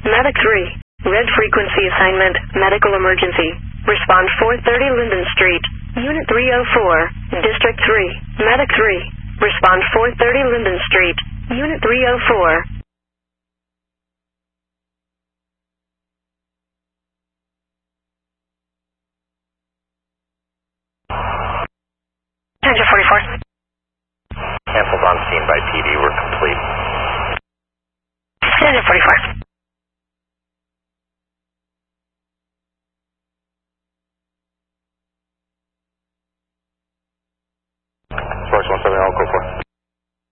Medic 3. Red frequency assignment, medical emergency. Respond 430 Linden Street. Unit 304, District 3. Medic 3. Respond 430 Linden Street. Unit 304. Attention 44. Canceled on scene by PD